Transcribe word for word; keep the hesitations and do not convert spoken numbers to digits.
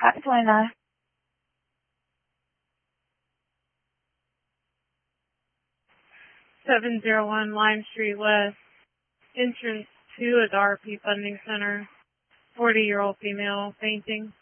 Copy twenty-nine. seven oh one Lime Street West, entrance to a D A R P Funding Center, forty-year-old female, fainting.